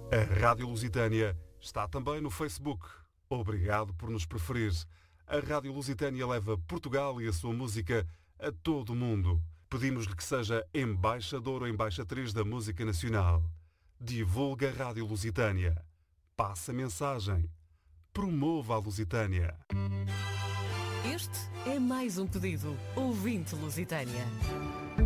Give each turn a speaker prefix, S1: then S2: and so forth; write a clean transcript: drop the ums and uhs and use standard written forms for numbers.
S1: A Rádio Lusitânia está também no Facebook. Obrigado por nos preferir. A Rádio Lusitânia leva Portugal e a sua música a todo o mundo. Pedimos-lhe que seja embaixador ou embaixatriz da música nacional. Divulga a Rádio Lusitânia. Passa a mensagem. Promova a Lusitânia.
S2: Este é mais um pedido. Ouvinte Lusitânia.